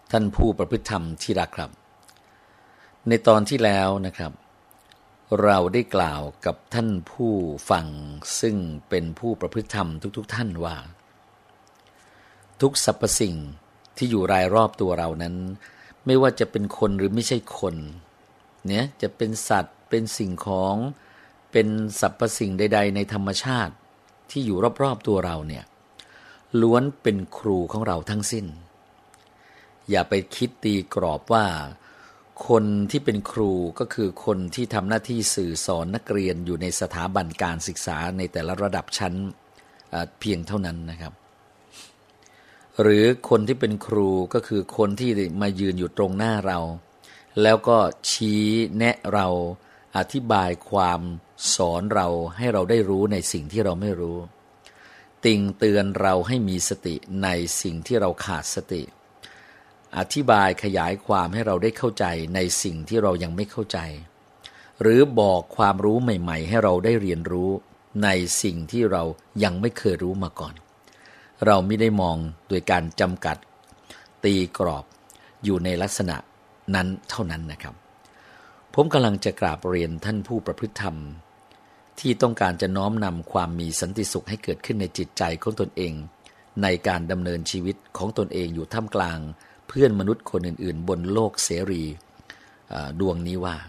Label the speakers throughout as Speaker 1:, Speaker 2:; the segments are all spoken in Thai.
Speaker 1: ท่านผู้ประพฤติธรรมที่รักครับในตอนที่แล้วนะครับเราได้กล่าวกับท่านผู้ฟังซึ่งเป็นผู้ประพฤติธรรมทุกท่านว่าทุกสรรพสิ่งที่อยู่รายรอบตัวเรานั้นไม่ว่าจะเป็นคนหรือไม่ใช่คนเนี่ยจะเป็นสัตว์เป็นสิ่งของเป็นสรรพสิ่งใดๆในธรรมชาติที่อยู่รอบๆตัวเราเนี่ยล้วนเป็นครูของเราทั้งสิ้นอย่าไปคิดตีกรอบว่าคนที่เป็นครูก็คือคนที่ทำหน้าที่สื่อสอนนักเรียนอยู่ในสถาบันการศึกษาในแต่ละระดับชั้นเพียงเท่านั้นนะครับหรือคนที่เป็นครูก็คือคนที่มายืนอยู่ตรงหน้าเราแล้วก็ชี้แนะเราอธิบายความสอนเราให้เราได้รู้ในสิ่งที่เราไม่รู้ติงเตือนเราให้มีสติในสิ่งที่เราขาดสติอธิบายขยายความให้เราได้เข้าใจในสิ่งที่เรายังไม่เข้าใจหรือบอกความรู้ใหม่ๆให้เราได้เรียนรู้ในสิ่งที่เรายังไม่เคยรู้มาก่อนเราไม่ได้มองโดยการจำกัดตีกรอบอยู่ในลักษณะนั้นเท่านั้นนะครับผมกำลังจะกราบเรียนท่านผู้ประพฤติธรรมที่ต้องการจะน้อมนำความมีสันติสุขให้เกิดขึ้นในจิตใจของตนเองในการดำเนินชีวิตของตนเองอยู่ท่ามกลางเพื่อนมนุษย์คนอื่นๆบนโลกเสรีดวงนี้ว่า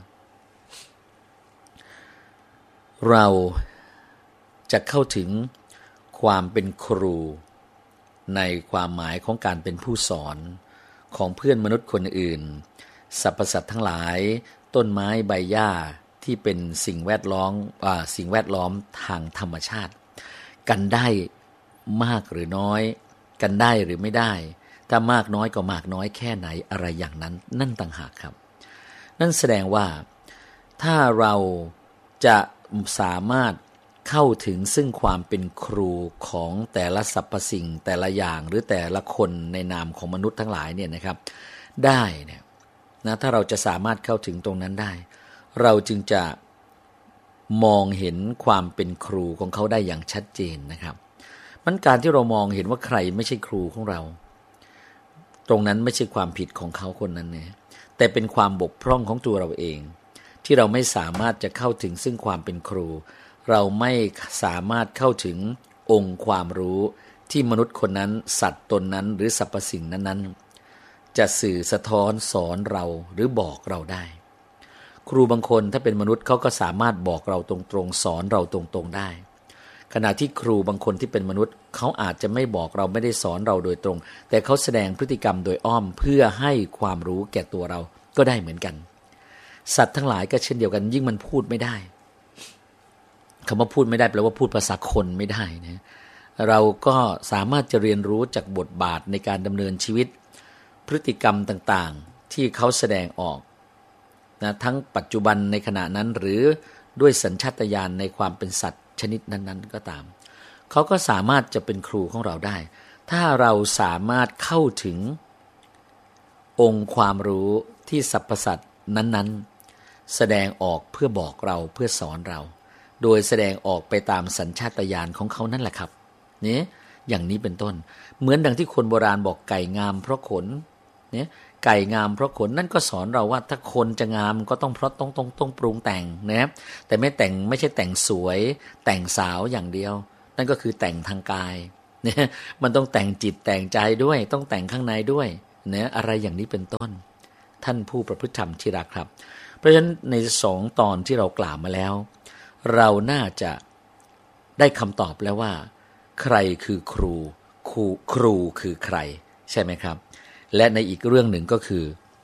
Speaker 1: เราจะเข้าถึงความเป็นครูในความหมายของการเป็นผู้สอนของเพื่อนมนุษย์คนอื่นสรรพสัตว์ทั้งหลายต้นไม้ใบหญ้าที่เป็นสิ่งแวดล้อมทางธรรมชาติกันได้มากหรือน้อยกันได้หรือไม่ได้ถ้ามากน้อยก็มากน้อยแค่ไหนอะไรอย่างนั้นนั่นต่างหากครับนั่นแสดงว่าถ้าเราจะสามารถเข้าถึงซึ่งความเป็นครูของแต่ละสรรพสิ่งแต่ละอย่างหรือแต่ละคนในนามของมนุษย์ทั้งหลายเนี่ยนะครับได้เนี่ยนะถ้าเราจะสามารถเข้าถึงตรงนั้นได้เราจึงจะมองเห็นความเป็นครูของเขาได้อย่างชัดเจนนะครับมันการที่เรามองเห็นว่าใครไม่ใช่ครูของเราตรงนั้นไม่ใช่ความผิดของเขาคนนั้นเนี่ยแต่เป็นความบกพร่องของตัวเราเองที่เราไม่สามารถจะเข้าถึงซึ่งความเป็นครูเราไม่สามารถเข้าถึงองค์ความรู้ที่มนุษย์คนนั้นสัตว์ตนนั้นหรือสรรพสิ่งนั้นๆจะสื่อสะท้อนสอนเราหรือบอกเราได้ครูบางคนถ้าเป็นมนุษย์เขาก็สามารถบอกเราตรงๆสอนเราตรงๆได้ขณะที่ครูบางคนที่เป็นมนุษย์เขาอาจจะไม่บอกเราไม่ได้สอนเราโดยตรงแต่เขาแสดงพฤติกรรมโดยอ้อมเพื่อให้ความรู้แก่ตัวเราก็ได้เหมือนกันสัตว์ทั้งหลายก็เช่นเดียวกันยิ่งมันพูดไม่ได้คำว่าพูดไม่ได้แปลว่าพูดภาษาคนไม่ได้นะเราก็สามารถจะเรียนรู้จากบทบาทในการดำเนินชีวิตพฤติกรรมต่างๆที่เขาแสดงออกนะทั้งปัจจุบันในขณะนั้นหรือด้วยสัญชาตญาณในความเป็นสัตว์ชนิดนั้นๆก็ตามเขาก็สามารถจะเป็นครูของเราได้ถ้าเราสามารถเข้าถึงองค์ความรู้ที่สรรพสัตว์นั้นๆแสดงออกเพื่อบอกเราเพื่อสอนเราโดยแสดงออกไปตามสัญชาตญาณของเขานั่นแหละครับนี่อย่างนี้เป็นต้นเหมือนดังที่คนโบราณบอกไก่งามเพราะขนเนี่ยไก่งามเพราะขนนั่นก็สอนเราว่าถ้าคนจะงามก็ต้องเพราะต้องปรุงแต่งนะครับแต่ไม่ใช่แต่งสวยแต่งสาวอย่างเดียวนั่นก็คือแต่งทางกายเนี่ยมันต้องแต่งจิตแต่งใจด้วยต้องแต่งข้างในด้วยเนี่ยอะไรอย่างนี้เป็นต้นท่านผู้ประพฤติธรรมที่รักครับเพราะฉะนั้นใน2 ตอนที่เรากล่าวมาแล้วเราน่าจะได้คำตอบแล้วว่าใครคือครูคือใครใช่ไหมครับและในอีกเรื่องหนึ่งก็คือ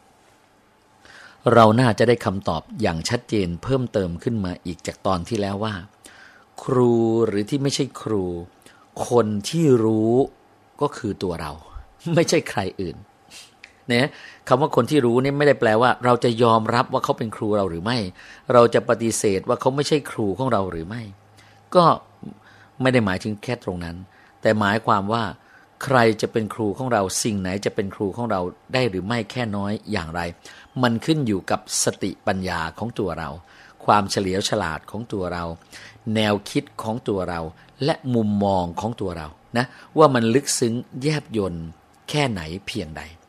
Speaker 1: เราน่าจะได้คำตอบอย่างชัดเจนเพิ่มเติมขึ้นมาอีกจากตอนที่แล้วว่าครูหรือที่ไม่ใช่ครูคนที่รู้ก็คือตัวเราไม่ใช่ใครอื่นเนี่ยคำว่าคนที่รู้นี่ไม่ได้แปลว่าเราจะยอมรับว่าเขาเป็นครูเราหรือไม่เราจะปฏิเสธว่าเขาไม่ใช่ครูของเราหรือไม่ก็ไม่ได้หมายถึงแค่ตรงนั้นแต่หมายความว่าใครจะเป็นครูของเราสิ่งไหนจะเป็นครูของเราได้หรือไม่แค่น้อยอย่างไรมันขึ้นอยู่กับสติปัญญาของตัวเราความเฉลียวฉลาดของตัวเราแนวคิดของตัวเราและมุมมองของตัวเรานะว่ามันลึกซึ้งแยบยลแค่ไหนเพียงใด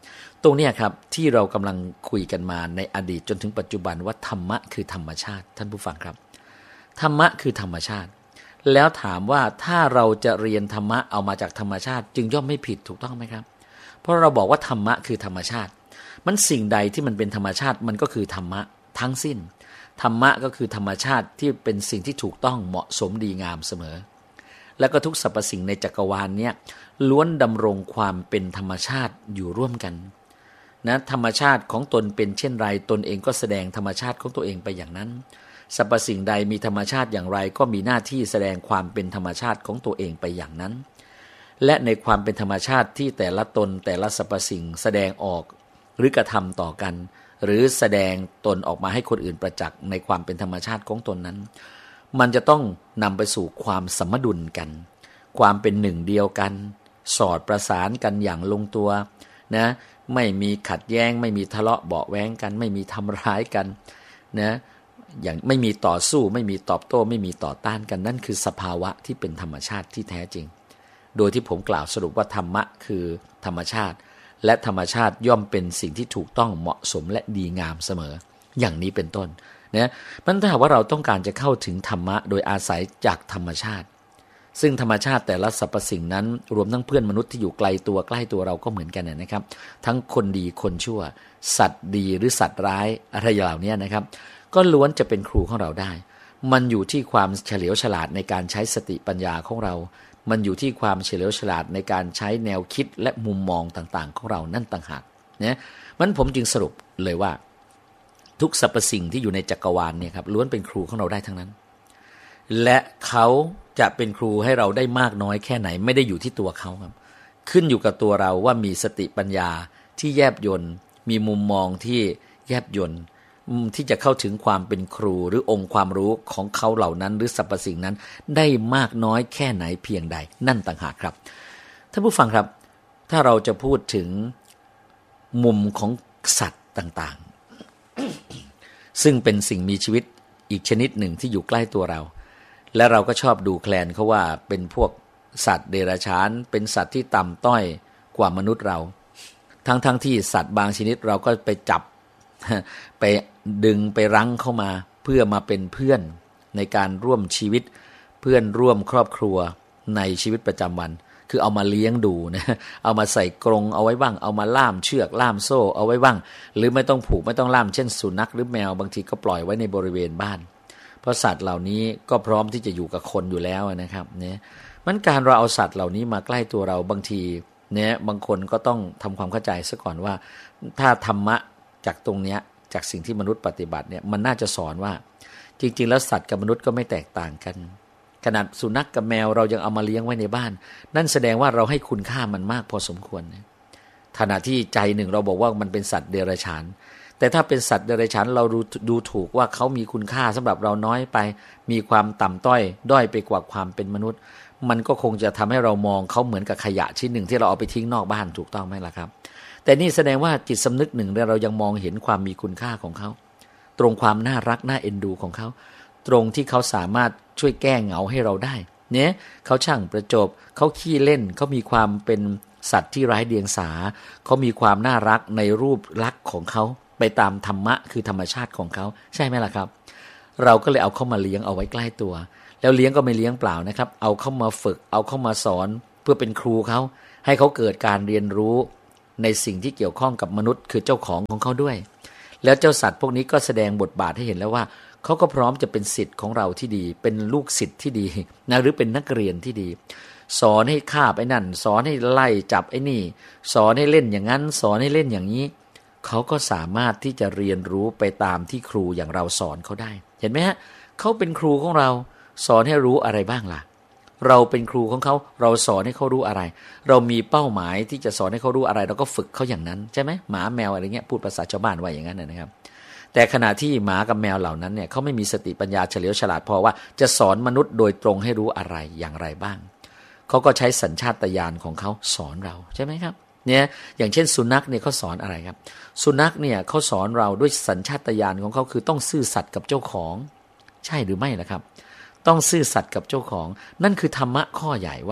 Speaker 1: ตรงนี้ครับที่เรากำลังคุยกันมาในอดีตจนถึงปัจจุบันว่าธรรมะคือธรรมชาติท่านผู้ฟังครับธรรมะคือธรรมชาติแล้วถามว่าถ้าเราจะเรียนธรรมะเอามาจากธรรมชาติจึงย่อมไม่ผิดถูกต้องไหมครับเพราะเราบอกว่าธรรมะคือธรรมชาติมันสิ่งใดที่มันเป็นธรรมชาติมันก็คือธรรมะทั้งสิ้นธรรมะก็คือธรรมชาติที่เป็นสิ่งที่ถูกต้องเหมาะสมดีงามเสมอแล้วก็ทุกสรรพสิ่งในจักรวาลเนี้ยล้วนดำรงความเป็นธรรมชาติอยู่ร่วมกันนะธรรมชาติของตนเป็นเช่นไรตนเองก็แสดงธรรมชาติของตัวเองไปอย่างนั้นสรรพสิ่งใดมีธรรมชาติอย่างไรก็มีหน้าที่แสดงความเป็นธรรมชาติของตัวเองไปอย่างนั้นและในความเป็นธรรมชาติที่แต่ละตนแต่ละสรรพสิ่งแสดงออกหรือกระทำต่อกันหรือแสดงตนออกมาให้คนอื่นประจักษ์ในความเป็นธรรมชาติของตนนั้นมันจะต้องนำไปสู่ความสมดุลกันความเป็นหนึ่งเดียวกันสอดประสานกันอย่างลงตัวนะไม่มีขัดแย้งไม่มีทะเลาะเบาะแว้งกันไม่มีทำร้ายกันนะอย่างไม่มีต่อสู้ไม่มีตอบโต้ไม่มีต่อต้านกันนั่นคือสภาวะที่เป็นธรรมชาติที่แท้จริงโดยที่ผมกล่าวสรุปว่าธรรมะคือธรรมชาติและธรรมชาติย่อมเป็นสิ่งที่ถูกต้องเหมาะสมและดีงามเสมออย่างนี้เป็นต้นนะมันถ้าหากว่าเราต้องการจะเข้าถึงธรรมะโดยอาศัยจากธรรมชาติซึ่งธรรมชาติแต่ละสรรพสิ่งนั้นรวมทั้งเพื่อนมนุษย์ที่อยู่ไกลตัวใกล้ตัวเราก็เหมือนกันนะครับทั้งคนดีคนชั่วสัตว์ดีหรือสัตว์ร้ายอะไรเหล่านี้นะครับก็ล้วนจะเป็นครูของเราได้มันอยู่ที่ความเฉลียวฉลาดในการใช้สติปัญญาของเรามันอยู่ที่ความเฉลียวฉลาดในการใช้แนวคิดและมุมมองต่างๆของเรานั่นต่างหากนะมันผมจึงสรุปเลยว่าทุกสรรพสิ่งที่อยู่ในจักรวาลเนี่ยครับล้วนเป็นครูของเราได้ทั้งนั้นและเขาจะเป็นครูให้เราได้มากน้อยแค่ไหนไม่ได้อยู่ที่ตัวเขาครับขึ้นอยู่กับตัวเราว่ามีสติปัญญาที่แยบยลมีมุมมองที่แยบยลที่จะเข้าถึงความเป็นครูหรือองค์ความรู้ของเขาเหล่านั้นหรือสรรพสิ่งนั้นได้มากน้อยแค่ไหนเพียงใดนั่นต่างหากครับท่านผู้ฟังครับถ้าเราจะพูดถึงมุมของสัตว์ต่างๆซึ่งเป็นสิ่งมีชีวิตอีกชนิดหนึ่งที่อยู่ใกล้ตัวเราและเราก็ชอบดูแคลนเขาว่าเป็นพวกสัตว์เดรัจฉานเป็นสัตว์ที่ต่ำต้อยกว่ามนุษย์เราทั้งที่สัตว์บางชนิดเราก็ไปจับไปดึงไปรั้งเข้ามาเพื่อมาเป็นเพื่อนในการร่วมชีวิตเพื่อนร่วมครอบครัวในชีวิตประจำวันคือเอามาเลี้ยงดูนะเอามาใส่กรงเอาไว้บ้างเอามาล่ามเชือกล่ามโซ่เอาไว้บ้างหรือไม่ต้องผูกไม่ต้องล่ามเช่นสุนัขหรือแมวบางทีก็ปล่อยไว้ในบริเวณบ้านเพราะสัตว์เหล่านี้ก็พร้อมที่จะอยู่กับคนอยู่แล้วนะครับเนี่ยมันการเราเอาสัตว์เหล่านี้มาใกล้ตัวเราบางทีเนี่ยบางคนก็ต้องทำความเข้าใจซะก่อนว่าถ้าธรรมะจากตรงเนี้ยจากสิ่งที่มนุษย์ปฏิบัติเนี่ยมันน่าจะสอนว่าจริงๆแล้วสัตว์กับมนุษย์ก็ไม่แตกต่างกันขนาดสุนัขกับแมวเรายังเอามาเลี้ยงไว้ในบ้านนั่นแสดงว่าเราให้คุณค่ามันมากพอสมควรขณะที่ใจหนึ่งเราบอกว่ามันเป็นสัตว์เดรัจฉานแต่ถ้าเป็นสัตว์เดรัจฉานเราดูถูกว่าเขามีคุณค่าสำหรับเราน้อยไปมีความต่ำต้อยด้อยไปกว่าความเป็นมนุษย์มันก็คงจะทำให้เรามองเขาเหมือนกับขยะชิ้นหนึ่งที่เราเอาไปทิ้งนอกบ้านถูกต้องไหมล่ะครับแต่นี่แสดงว่าจิตสำนึกหนึ่งเรายังมองเห็นความมีคุณค่าของเขาตรงความน่ารักน่าเอ็นดูของเขาตรงที่เขาสามารถช่วยแก้เหงาให้เราได้เนี่ยเขาช่างประจบเขาขี้เล่นเขามีความเป็นสัตว์ที่ไร้เดียงสาเขามีความน่ารักในรูปลักษณ์ของเขาไปตามธรรมะคือธรรมชาติของเขาใช่ไหมล่ะครับเราก็เลยเอาเข้ามาเลี้ยงเอาไว้ใกล้ตัวแล้วเลี้ยงก็ไม่เลี้ยงเปล่านะครับเอาเข้ามาฝึกเอาเข้ามาสอนเพื่อเป็นครูเขาให้เขาเกิดการเรียนรู้ในสิ่งที่เกี่ยวข้องกับมนุษย์คือเจ้าของเขาด้วยแล้วเจ้าสัตว์พวกนี้ก็แสดงบทบาทให้เห็นแล้วว่าเขาก็พร้อมจะเป็นศิษย์ของเราที่ดีเป็นลูกศิษย์ที่ดีนะหรือเป็นนักเรียนที่ดีสอนให้คาบไอ้นั่นสอนให้ไล่จับไอ้นี่สอนให้เล่นอย่างนั้นสอนให้เล่นอย่างนี้เขาก็สามารถที่จะเรียนรู้ไปตามที่ครูอย่างเราสอนเขาได้เห็นไหมฮะเขาเป็นครูของเราสอนให้รู้อะไรบ้างล่ะเราเป็นครูของเขาเราสอนให้เขารู้อะไรเรามีเป้าหมายที่จะสอนให้เขารู้อะไรเราก็ฝึกเขาอย่างนั้นใช่ไหมหมาแมวอะไรเงี้ยพูดภาษาชาวบ้านว่าอย่างนั้นนะครับแต่ขณะที่หมากับแมวเหล่านั้นเนี่ยเขาไม่มีสติปัญญาเฉลียวฉลาดพอว่าจะสอนมนุษย์โดยตรงให้รู้อะไรอย่างไรบ้างเขาก็ใช้สัญชาตญาณของเขาสอนเราใช่ไหมครับเนี่ยอย่างเช่นสุนัขเนี่ยเขาสอนอะไรครับสุนัขเนี่ยเขาสอนเราด้วยสัญชาตญาณของเขาคือต้องซื่อสัตย์กับเจ้าของใช่หรือไม่นะครับต้องซื่อสัตย์กับเจ้าของนั่นคือธรรมะข้อใหญ่ว่า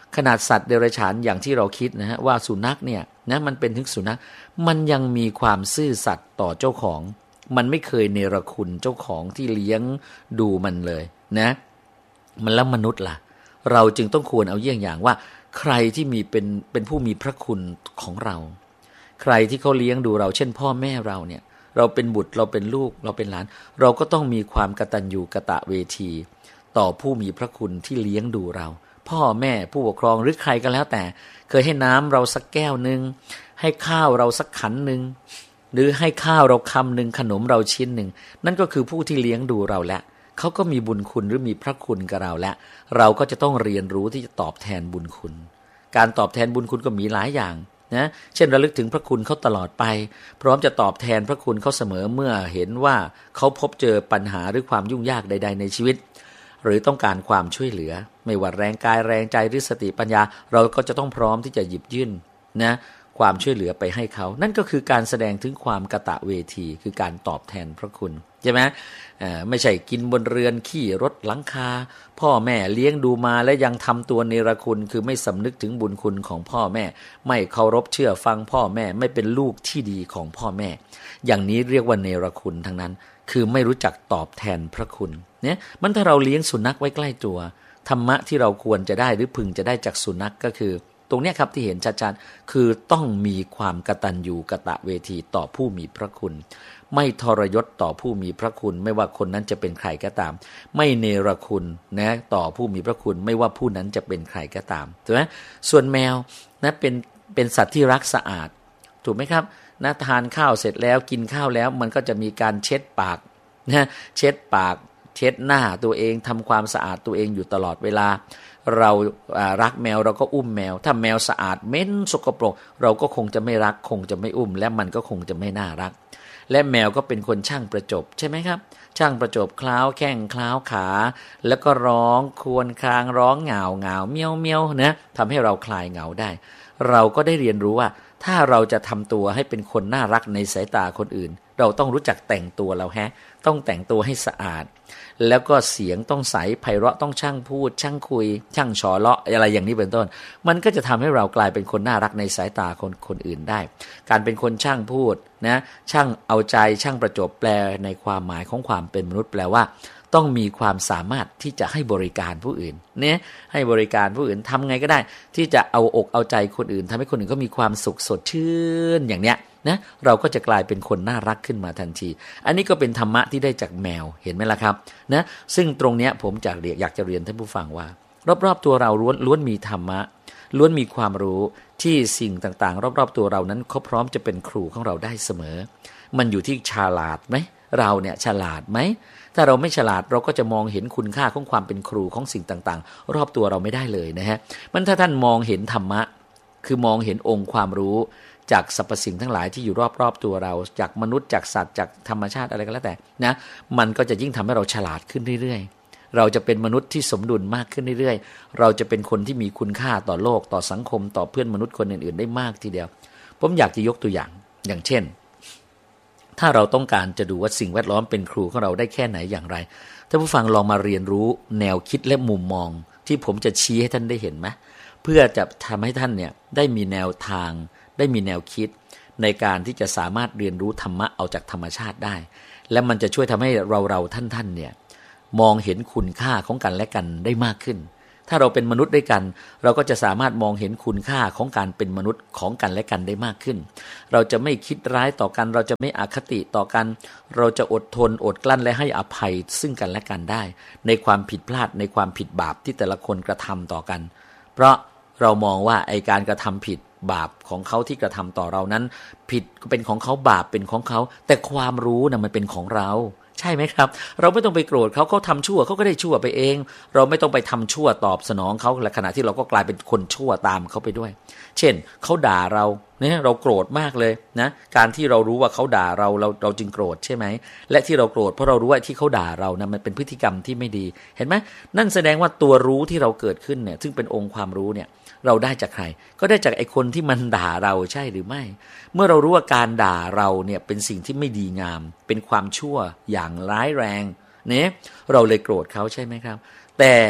Speaker 1: ขนาดสัตว์เดรัจฉานอย่างที่เราคิดนะฮะว่าสุนัขเนี่ยนะมันเป็นถึงสุนัขมันยังมีความซื่อสัตย์ต่อเจ้าของมันไม่เคยเนรคุณเจ้าของที่เลี้ยงดูมันเลยนะมันแล้วมนุษย์ล่ะเราจึงต้องควรเอาเยี่ยงอย่างว่าใครที่มีเป็นผู้มีพระคุณของเราใครที่เขาเลี้ยงดูเราเช่นพ่อแม่เราเนี่ยเราเป็นบุตรเราเป็นลูกเราเป็นหลานเราก็ต้องมีความกตัญญูกตเวทีต่อผู้มีพระคุณที่เลี้ยงดูเราพ่อแม่ผู้ปกครองหรือใครก็แล้วแต่เคยให้น้ำเราสักแก้วนึงให้ข้าวเราสักขันนึงหรือให้ข้าวเราคำนึงขนมเราชิ้นนึงนั่นก็คือผู้ที่เลี้ยงดูเราแล้วเขาก็มีบุญคุณหรือมีพระคุณกับเราแล้วเราก็จะต้องเรียนรู้ที่จะตอบแทนบุญคุณการตอบแทนบุญคุณก็มีหลายอย่างนะเช่นระลึกถึงพระคุณเขาตลอดไปพร้อมจะตอบแทนพระคุณเขาเสมอเมื่อเห็นว่าเขาพบเจอปัญหาหรือความยุ่งยากใดๆในชีวิตหรือต้องการความช่วยเหลือไม่ว่าแรงกายแรงใจหรือสติปัญญาเราก็จะต้องพร้อมที่จะหยิบยื่นนะความช่วยเหลือไปให้เขานั่นก็คือการแสดงถึงความกตเวทีคือการตอบแทนพระคุณใช่ไหมไม่ใช่กินบนเรือนขี้รถหลังคาพ่อแม่เลี้ยงดูมาและยังทำตัวเนรคุณคือไม่สำนึกถึงบุญคุณของพ่อแม่ไม่เคารพเชื่อฟังพ่อแม่ไม่เป็นลูกที่ดีของพ่อแม่อย่างนี้เรียกว่าเนรคุณทั้งนั้นคือไม่รู้จักตอบแทนพระคุณเนี่ยมันถ้าเราเลี้ยงสุนัขไว้ใกล้ตัวธรรมะที่เราควรจะได้หรือพึงจะได้จากสุนัขก็คือตรงนี้ครับที่เห็นชัดๆคือต้องมีความกตัญญูกตเวทีต่อผู้มีพระคุณไม่ทรยศต่อผู้มีพระคุณไม่ว่าคนนั้นจะเป็นใครก็ตามไม่เนรคุณนะต่อผู้มีพระคุณไม่ว่าผู้นั้นจะเป็นใครก็ตามถูกไหมส่วนแมวนะเป็นสัตว์ที่รักสะอาดถูกไหมครับนะทานข้าวเสร็จแล้วกินข้าวแล้วมันก็จะมีการเช็ดปากนะเช็ดปากเช็ดหน้าตัวเองทำความสะอาดตัวเองอยู่ตลอดเวลาเรารักแมวเราก็อุ้มแมวถ้าแมวสะอาดเหม็นสกปรกเราก็คงจะไม่รักคงจะไม่อุ้มและมันก็คงจะไม่น่ารักและแมวก็เป็นคนช่างประจบใช่ไหมครับช่างประจบคล้าวแข้งคล้าวขาแล้วก็ร้องครวญครางร้องเหงาเหงาเมียวเมียวนะทำให้เราคลายเหงาได้เราก็ได้เรียนรู้ว่าถ้าเราจะทำตัวให้เป็นคนน่ารักในสายตาคนอื่นเราต้องรู้จักแต่งตัวเราต้องแต่งตัวให้สะอาดแล้วก็เสียงต้องใสไพเราะต้องช่างพูดช่างคุยช่างฉอเลาะอะไรอย่างนี้เป็นต้นมันก็จะทำให้เรากลายเป็นคนน่ารักในสายตาคนอื่นได้การเป็นคนช่างพูดนะช่างเอาใจช่างประจบแปลในความหมายของความเป็นมนุษย์แปลว่าต้องมีความสามารถที่จะให้บริการผู้อื่นเนี่ยให้บริการผู้อื่นทำไงก็ได้ที่จะเอาอกเอาใจคนอื่นทำให้คนอื่นก็มีความสุขสดชื่นอย่างเนี้ยนะเราก็จะกลายเป็นคนน่ารักขึ้นมาทันทีอันนี้ก็เป็นธรรมะที่ได้จากแมวเห็นไหมล่ะครับนะซึ่งตรงเนี้ยผมอยากจะเรียนท่านผู้ฟังว่ารอบๆตัวเราล้วนมีธรรมะล้วนมีความรู้ที่สิ่งต่างๆรอบๆตัวเรานั้นเขาพร้อมจะเป็นครูของเราได้เสมอมันอยู่ที่ฉลาดไหมเราเนี่ยฉลาดไหมถ้าเราไม่ฉลาดเราก็จะมองเห็นคุณค่าของความเป็นครูของสิ่งต่างๆรอบตัวเราไม่ได้เลยนะฮะมันถ้าท่านมองเห็นธรรมะคือมองเห็นองค์ความรู้จากสรรพสิ่งทั้งหลายที่อยู่รอบๆตัวเราจากมนุษย์จากสัตว์จากธรรมชาติอะไรก็แล้วแต่นะมันก็จะยิ่งทำให้เราฉลาดขึ้นเรื่อยๆเราจะเป็นมนุษย์ที่สมดุลมากขึ้นเรื่อยๆเราจะเป็นคนที่มีคุณค่าต่อโลกต่อสังคมต่อเพื่อนมนุษย์คนอื่นๆได้มากทีเดียวผมอยากจะยกตัวอย่างเช่นถ้าเราต้องการจะดูว่าสิ่งแวดล้อมเป็นครูของเราได้แค่ไหนอย่างไรท่านผู้ฟังลองมาเรียนรู้แนวคิดและมุมมองที่ผมจะชี้ให้ท่านได้เห็นไหมเพื่อจะทำให้ท่านเนี่ยได้มีแนวทางได้มีแนวคิดในการที่จะสามารถเรียนรู้ธรรมะเอาจากธรรมชาติได้และมันจะช่วยทำให้เราท่านเนี่ยมองเห็นคุณค่าของกันและกันได้มากขึ้นถ้าเราเป็นมนุษย์ด้วยกันเราก็จะสามารถมองเห็นคุณค่าของการเป็นมนุษย์ของกันและกันได้มากขึ้นเราจะไม่คิดร้ายต่อกันเราจะไม่อคติต่อกันเราจะอดทนอดกลั้นและให้อภัยซึ่งกันและกันได้ในความผิดพลาดในความผิดบาปที่แต่ละคนกระทำต่อกันเพราะเรามองว่าไอ้การกระทำผิดบาปของเขาที่กระทำต่อเรานั้นผิดก็เป็นของเขาบาปเป็นของเขาแต่ความรู้นะมันเป็นของเราใช่ไหมครับเราไม่ต้องไปโกรธเขาทำชั่วเขาก็ได้ชั่วไปเองเราไม่ต้องไปทำชั่วตอบสนองเขาและขณะที่เราก็กลายเป็นคนชั่วตามเขาไปด้วยเช่นเขาด่าเราเนี่ยเราโกรธมากเลยนะการที่เรารู้ว่าเขาด่าเราจึงโกรธใช่ไหมและที่เราโกรธเพราะเรารู้ว่าที่เขาด่าเรานะมันเป็นพฤติกรรมที่ไม่ดีเห็นไหมนั่นแสดงว่าตัวรู้ที่เราเกิดขึ้นเนี่ยซึ่งเป็นองค์ความรู้เนี่ยเราได้จากใครก็ได้จากไอ้คนที่มันด่าเราใช่หรือไม่เมื่อเรารู้ว่าการด่าเราเนี่ยเป็นสิ่งที่ไม่ดีงามเป็นความชั่วอย่างร้ายแรงเนี่ยเราเลยโกรธเขาใช่ไหมครับแต่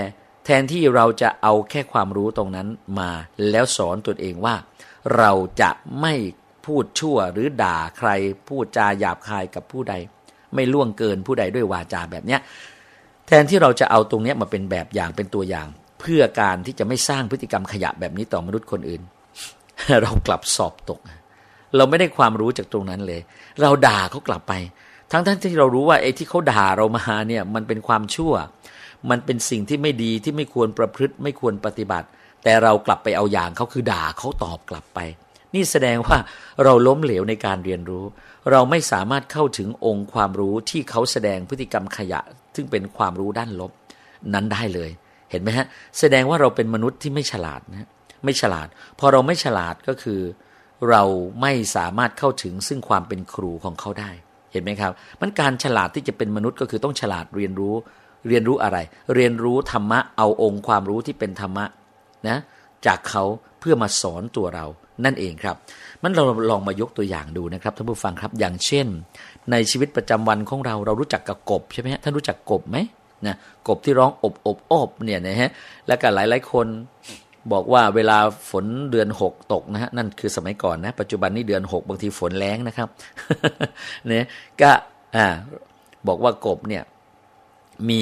Speaker 1: แทนที่เราจะเอาแค่ความรู้ตรงนั้นมาแล้วสอนตนเองว่าเราจะไม่พูดชั่วหรือด่าใครพูดจาหยาบคายกับผู้ใดไม่ล่วงเกินผู้ใดด้วยวาจาแบบเนี้ยแทนที่เราจะเอาตรงนี้มาเป็นแบบอย่างเป็นตัวอย่างเพื่อการที่จะไม่สร้างพฤติกรรมขยะแบบนี้ต่อมนุษย์คนอื่น เรากลับสอบตกเราไม่ได้ความรู้จากตรงนั้นเลยเราด่าเขากลับไปทั้งที่เรารู้ว่าไอ้ที่เขาด่าเรามาเนี่ยมันเป็นความชั่วมันเป็นสิ่งที่ไม่ดีที่ไม่ควรประพฤติไม่ควรปฏิบัติแต่เรากลับไปเอาอย่างเขาคือด่าเขาตอบกลับไปนี่แสดงว่าเราล้มเหลวในการเรียนรู้เราไม่สามารถเข้าถึงองค์ความรู้ที่เขาแสดงพฤติกรรมขยะซึ่งเป็นความรู้ด้านลบนั้นได้เลยเห็นไหมฮะแสดงว่าเราเป็นมนุษย์ที่ไม่ฉลาดนะไม่ฉลาดพอเราไม่ฉลาดก็คือเราไม่สามารถเข้าถึงซึ่งความเป็นครูของเขาได้เห็นไหมครับมันการฉลาดที่จะเป็นมนุษย์ก็คือต้องฉลาดเรียนรู้อะไรเรียนรู้ธรรมะเอาองค์ความรู้ที่เป็นธรรมะนะจากเขาเพื่อมาสอนตัวเรานั่นเองครับมันเราลองมายกตัวอย่างดูนะครับท่านผู้ฟังครับอย่างเช่นในชีวิตประจำวันของเรารู้จักกับกบใช่ไหมฮะท่านรู้จักกบไหมนะกบที่ร้องอบเนี่ยนะฮะแล้วก็หลายๆคนบอกว่าเวลาฝนเดือน6ตกนะฮะนั่นคือสมัยก่อนนะปัจจุบันนี้เดือน6บางทีฝนแล้งนะครับ เนี่ยก็บอกว่ากบเนี่ยมี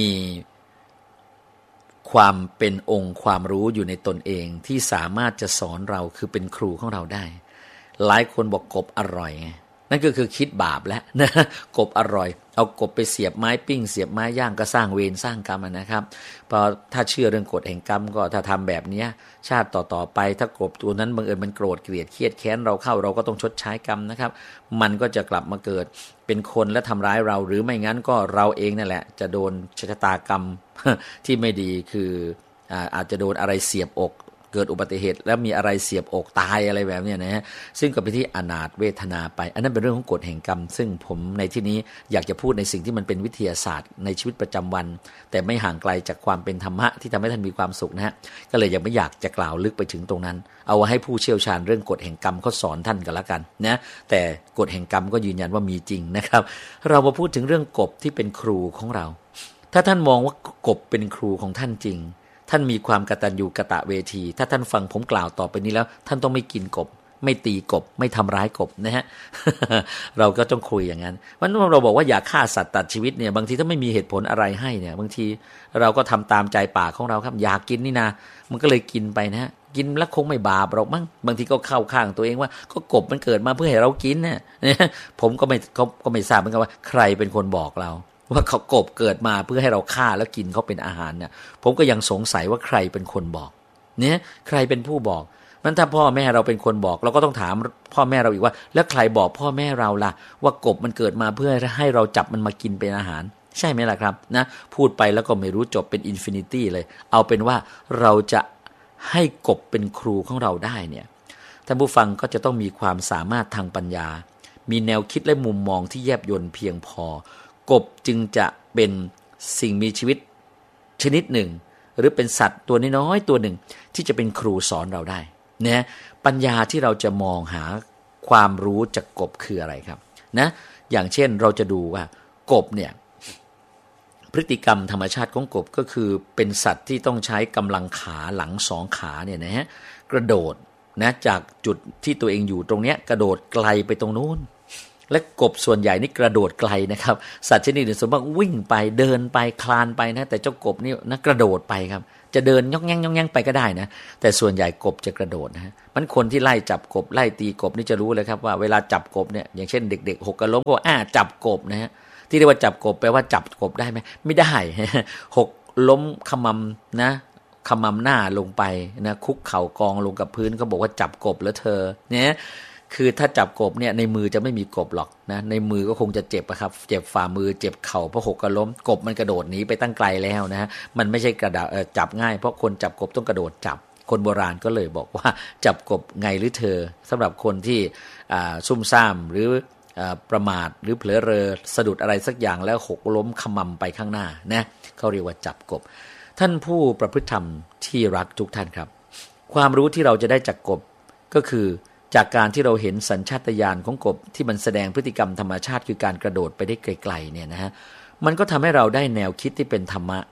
Speaker 1: ความเป็นองค์ความรู้อยู่ในตนเองที่สามารถจะสอนเราคือเป็นครูของเราได้หลายคนบอกกบอร่อยไงนั่นก็คือคิดบาปแล้วนะกบอร่อยเอากบไปเสียบไม้ปิ้งเสียบไม้ย่างก็สร้างเวรสร้างกรรมนะครับพอถ้าเชื่อเรื่องกฎแห่งกรรมก็ถ้าทำแบบนี้ชาติต่อไปถ้ากบตัวนั้นบังเอิญมันโกรธเกลียดเครียดแค้นเราเข้าเราก็ต้องชดใช้กรรมนะครับมันก็จะกลับมาเกิดเป็นคนและทำร้ายเราหรือไม่งั้นก็เราเองนั่นแหละจะโดนชะตากรรมที่ไม่ดีคืออาจจะโดนอะไรเสียบอกเกิดอุบัติเหตุแล้วมีอะไรเสียบอกตายอะไรแบบนี้นะฮะซึ่งก็เป็นที่อนาถเวทนาไปอันนั้นเป็นเรื่องของกฎแห่งกรรมซึ่งผมในที่นี้อยากจะพูดในสิ่งที่มันเป็นวิทยาศาสตร์ในชีวิตประจำวันแต่ไม่ห่างไกลจากความเป็นธรรมะที่ทำให้ท่านมีความสุขนะฮะก็เลยยังไม่อยากจะกล่าวลึกไปถึงตรงนั้นเอาให้ผู้เชี่ยวชาญเรื่องกฎแห่งกรรมเขาสอนท่านกันละกันนะแต่กฎแห่งกรรมก็ยืนยันว่ามีจริงนะครับเรามาพูดถึงเรื่องกบที่เป็นครูของเราถ้าท่านมองว่ากบเป็นครูของท่านจริงท่านมีความกตัญญูกตเวทีถ้าท่านฟังผมกล่าวต่อไปนี้แล้วท่านต้องไม่กินกบไม่ตีกบไม่ทำร้ายกบนะฮะ เราก็ต้องคุยอย่างนั้นเพราะฉะนั้นเราบอกว่าอย่าฆ่าสัตว์ตัดชีวิตเนี่ยบางทีถ้าไม่มีเหตุผลอะไรให้เนี่ยบางทีเราก็ทำตามใจปากของเราครับอยากกินนี่นะมันก็เลยกินไปนะฮะกินแล้วคงไม่บาปหรอกมั้งบางทีก็เข้าข้างตัวเองว่าก็กบมันเกิดมาเพื่อให้เรากินเนี่ย ผมก็ไม่ทราบเหมือนกันว่าใครเป็นคนบอกเราว่าเขากบเกิดมาเพื่อให้เราฆ่าแล้วกินเขาเป็นอาหารเนี่ยผมก็ยังสงสัยว่าใครเป็นคนบอกเนี่ยใครเป็นผู้บอกมันถ้าพ่อแม่เราเป็นคนบอกเราก็ต้องถามพ่อแม่เราอีกว่าแล้วใครบอกพ่อแม่เราล่ะว่ากบมันเกิดมาเพื่อให้เราจับมันมากินเป็นอาหารใช่ไหมล่ะครับนะพูดไปแล้วก็ไม่รู้จบเป็นอินฟินิตี้เลยเอาเป็นว่าเราจะให้กบเป็นครูของเราได้เนี่ยท่านผู้ฟังก็จะต้องมีความสามารถทางปัญญามีแนวคิดและมุมมองที่แยบยลเพียงพอกบจึงจะเป็นสิ่งมีชีวิตชนิดหนึ่งหรือเป็นสัตว์ตัวน้อยๆตัวหนึ่งที่จะเป็นครูสอนเราได้นะปัญญาที่เราจะมองหาความรู้จากกบคืออะไรครับนะอย่างเช่นเราจะดูว่ากบเนี่ยพฤติกรรมธรรมชาติของกบก็คือเป็นสัตว์ที่ต้องใช้กำลังขาหลังสองขาเนี่ยนะฮะกระโดดนะจากจุดที่ตัวเองอยู่ตรงเนี้ยกระโดดไกลไปตรงนู้นและกบส่วนใหญ่นี่กระโดดไกลนะครับสัตว์ชนิดอื่นส่วนมากวิ่งไปเดินไปคลานไปนะแต่เจ้ากบนี่นะกระโดดไปครับจะเดินย่องแย่งไปก็ได้นะแต่ส่วนใหญ่กบจะกระโดดนะฮะมันคนที่ไล่จับกบไล่ตีกบนี่จะรู้เลยครับว่าเวลาจับกบเนี่ยอย่างเช่นเด็กๆหกล้มก็จับกบนะฮะที่เรียกว่าจับกบแปลว่าจับกบได้ไหมไม่ได้ หกล้มขมำนะขมำหน้าลงไปนะคุกเข่ากองลงกับพื้นก็บอกว่าจับกบแล้วเธอเนี่ยคือถ้าจับกบเนี่ยในมือจะไม่มีกบหรอกนะในมือก็คงจะเจ็บครับเจ็บฝ่ามือเจ็บเข่าเพราะหกล้มกบมันกระโดดหนีไปตั้งไกลแล้วนะฮะมันไม่ใช่จับง่ายเพราะคนจับกบต้องกระโดดจับคนโบราณก็เลยบอกว่าจับกบไงหรือเธอสำหรับคนที่ซุ่มซ่ามหรือประมาทหรือเผลอเรอสะดุดอะไรสักอย่างแล้วหกล้มขมำไปข้างหน้านะเขาเรียกว่าจับกบท่านผู้ประพฤติธรรมที่รักทุกท่านครับความรู้ที่เราจะได้จากกบก็คือจากการที่เราเห็นสัญชาตญาณของกบที่มันแสดงพฤติกรรมธรรมชาติคือการกระโดดไปได้ไกลๆเนี่ยนะฮะมันก็ทำให้เราได้แนวคิดที่เป็นธรรมะ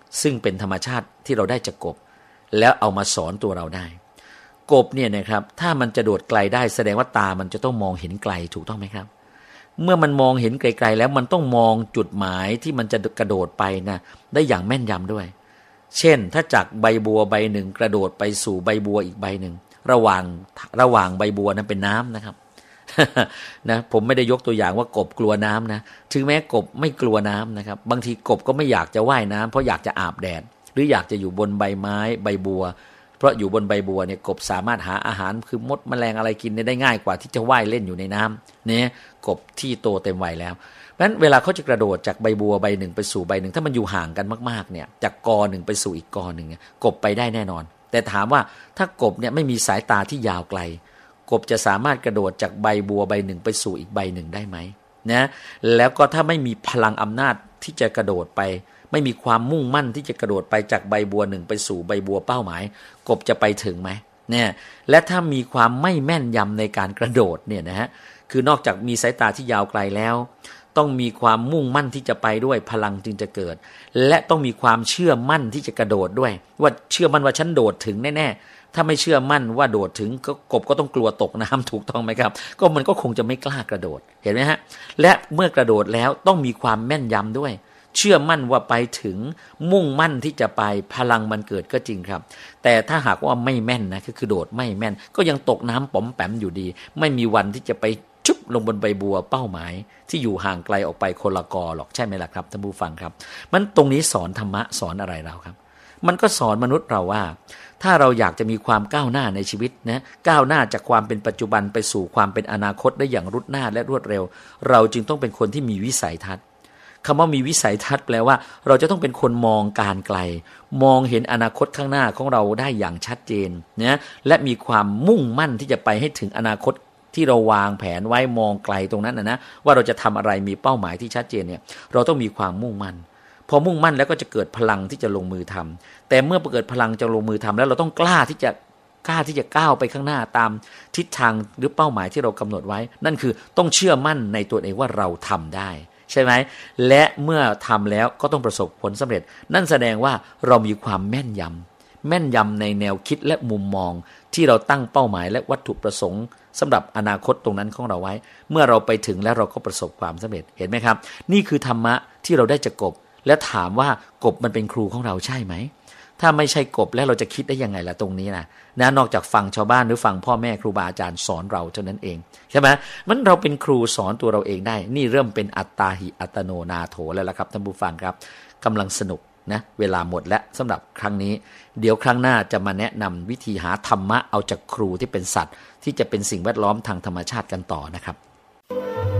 Speaker 1: ซึ่งเป็นธรรมชาติที่เราได้จากกบแล้วเอามาสอนตัวเราได้กบเนี่ยนะครับถ้ามันจะโดดไกลได้แสดงว่าตามันจะต้องมองเห็นไกลถูกต้องไหมครับเมื่อมันมองเห็นไกลๆแล้วมันต้องมองจุดหมายที่มันจะกระโดดไปนะได้อย่างแม่นยำด้วยเช่นถ้าจากใบบัวใบหนึ่งกระโดดไปสู่ใบบัวอีกใบหนึ่งระหว่างใบบัวนั้นเป็นน้ำนะครับ นะผมไม่ได้ยกตัวอย่างว่ากบกลัวน้ำนะถึงแม้กบไม่กลัวน้ำนะครับบางทีกบก็ไม่อยากจะว่ายน้ำเพราะอยากจะอาบแดดหรืออยากจะอยู่บนใบไม้ใบบัวเพราะอยู่บนใบบัวเนี่ยกบสามารถหาอาหารคือมดแมลงอะไรกินได้ง่ายกว่าที่จะว่ายเล่นอยู่ในน้ำเนี่ยกบที่โตเต็มวัยแล้วเพราะฉะนั้นเวลาเขาจะกระโดดจากใบบัวใบหนึ่งไปสู่ใบหนึ่งถ้ามันอยู่ห่างกันมากๆเนี่ยจากกอหนึ่งไปสู่อีกกอหนึ่งกบไปได้แน่นอนแต่ถามว่าถ้ากบเนี่ยไม่มีสายตาที่ยาวไกลกบจะสามารถกระโดดจากใบบัวใบหนึ่งไปสู่อีกใบหนึ่งได้ไหมนะแล้วก็ถ้าไม่มีพลังอำนาจที่จะกระโดดไปไม่มีความมุ่งมั่นที่จะกระโดดไปจากใบบัวหนึ่งไปสู่ใบบัวเป้าหมายกบจะไปถึงไหมเนี่ยและถ้ามีความไม่แม่นยำในการกระโดดเนี่ยนะฮะคือนอกจากมีสายตาที่ยาวไกลแล้วต้องมีความมุ่งมั่นที่จะไปด้วยพลังจึงจะเกิดและต้องมีความเชื่อมั่นที่จะกระโดดด้วยว่าเชื่อมั่นว่าฉันโดดถึงแน่ๆถ้าไม่เชื่อมั่นว่าโดดถึงกบก็ต้องกลัวตกน้ำถูกต้องไหมครับก็มันก็คงจะไม่กล้ากระโดดเห็นไหมฮะและเมื่อกระโดดแล้วต้องมีความแม่นยำด้วยเชื่อมั่นว่าไปถึงมุ่งมั่นที่จะไปพลังมันเกิดก็จริงครับแต่ถ้าหากว่าไม่แม่นนะคือโดดไม่แม่นก็ยังตกน้ำป๋อมแปมอยู่ดีไม่มีวันที่จะไปชุบลงบนใบบัวเป้าหมายที่อยู่ห่างไกลออกไปคนละกอหรอกใช่ไหมล่ะครับท่านผู้ฟังครับมันตรงนี้สอนธรรมะสอนอะไรเราครับมันก็สอนมนุษย์เราว่าถ้าเราอยากจะมีความก้าวหน้าในชีวิตนะก้าวหน้าจากความเป็นปัจจุบันไปสู่ความเป็นอนาคตได้อย่างรุดหน้าและรวดเร็วเราจึงต้องเป็นคนที่มีวิสัยทัศน์คำว่ามีวิสัยทัศน์แปลว่าเราจะต้องเป็นคนมองการไกลมองเห็นอนาคตข้างหน้าของเราได้อย่างชัดเจนนะและมีความมุ่งมั่นที่จะไปให้ถึงอนาคตที่เราวางแผนไว้มองไกลตรงนั้นนะว่าเราจะทำอะไรมีเป้าหมายที่ชัดเจนเนี่ยเราต้องมีความมุ่งมั่นพอมุ่งมั่นแล้วก็จะเกิดพลังที่จะลงมือทำแต่เมื่อเกิดพลังจะลงมือทำแล้วเราต้องกล้าที่จะก้าวไปข้างหน้าตามทิศทางหรือเป้าหมายที่เรากำหนดไว้นั่นคือต้องเชื่อมั่นในตัวเองว่าเราทำได้ใช่ไหมและเมื่อทำแล้วก็ต้องประสบผลสำเร็จนั่นแสดงว่าเรามีความแม่นยำในแนวคิดและมุมมองที่เราตั้งเป้าหมายและวัตถุประสงค์สำหรับอนาคตตรงนั้นของเราไว้เมื่อเราไปถึงแล้วเราก็ประสบความสำเร็จเห็นไหมครับนี่คือธรรมะที่เราได้จากกบและถามว่ากบมันเป็นครูของเราใช่ไหมถ้าไม่ใช่กบแล้วเราจะคิดได้ยังไงล่ะตรงนี้นะนอกจากฟังชาวบ้านหรือฟังพ่อแม่ครูบาอาจารย์สอนเราเท่านั้นเองใช่ไหมมันเราเป็นครูสอนตัวเราเองได้นี่เริ่มเป็นอัตตาหิอัตโนนาโถแล้วล่ะครับท่านผู้ฟังครับกำลังสนุกนะเวลาหมดแล้วสำหรับครั้งนี้เดี๋ยวครั้งหน้าจะมาแนะนำวิธีหาธรรมะเอาจากครูที่เป็นสัตว์ที่จะเป็นสิ่งแวดล้อมทางธรรมชาติกันต่อนะครับ